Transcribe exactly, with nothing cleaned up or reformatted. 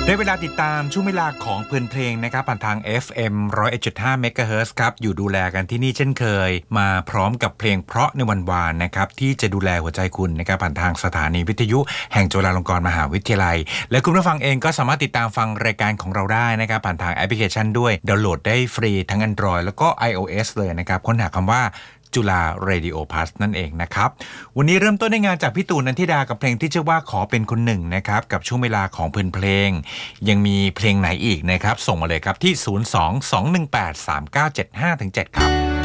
ได้เวลาติดตามช่วงเวลาของเพลินเพลงนะครับผ่านทาง เอฟ เอ็ม หนึ่งร้อยเอ็ดจุดห้า เมกะเฮิรตซ์ครับอยู่ดูแลกันที่นี่เช่นเคยมาพร้อมกับเพลงเพราะในวันวานนะครับที่จะดูแลหัวใจคุณนะครับผ่านทางสถานีวิทยุแห่งจุฬาลงกรณ์มหาวิทยาลัยและคุณผู้ฟังเองก็สามารถติดตามฟังรายการของเราได้นะครับผ่านทางแอปพลิเคชันด้วยดาวน์โหลดได้ฟรีทั้ง Android แล้วก็ iOS เลยนะครับค้นหาคำว่าจุฬา Radio Plus นั่นเองนะครับวันนี้เริ่มต้นในงานจากพี่ตู่นันทิดากับเพลงที่ชื่อว่าขอเป็นคนหนึ่งนะครับกับช่วงเวลาของเพลินเพลงยังมีเพลงไหนอีกนะครับส่งมาเลยครับที่ศูนย์ สอง สอง หนึ่ง แปด สาม เก้า เจ็ด ห้า เจ็ดครับ